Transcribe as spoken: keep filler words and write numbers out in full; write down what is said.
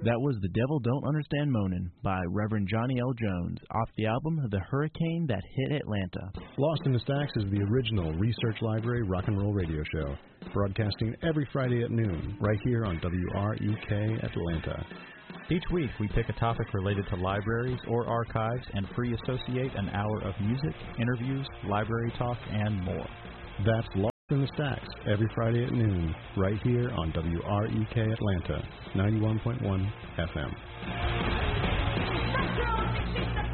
That was The Devil Don't Understand Moanin' by Reverend Johnny L. Jones off the album The Hurricane That Hit Atlanta. Lost in the Stacks is the original Research Library rock and roll radio show, broadcasting every Friday at noon, right here on W R E K Atlanta. Each week we pick a topic related to libraries or archives and free associate an hour of music, interviews, library talk, and more. That's Lost in the Stacks every Friday at noon, right here on W R E K Atlanta, ninety-one point one F M.